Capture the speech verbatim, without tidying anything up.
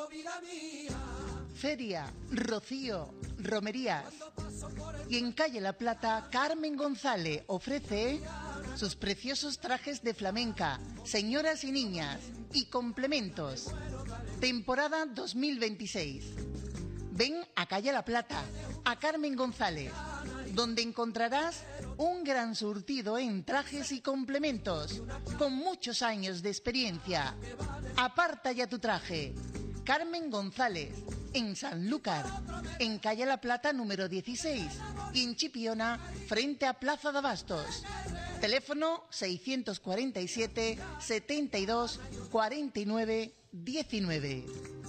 Feria, rocío, romerías. Y en Calle La Plata, Carmen González ofrece sus preciosos trajes de flamenca, señoras y niñas, y complementos. Temporada dos mil veintiséis. Ven a Calle La Plata, a Carmen González, donde encontrarás un gran surtido en trajes y complementos, con muchos años de experiencia. Aparta ya tu traje. Carmen González, en Sanlúcar, en Calle La Plata número dieciséis, y en Chipiona, frente a Plaza de Abastos. Teléfono seiscientos cuarenta y siete, setenta y dos, cuarenta y nueve, diecinueve.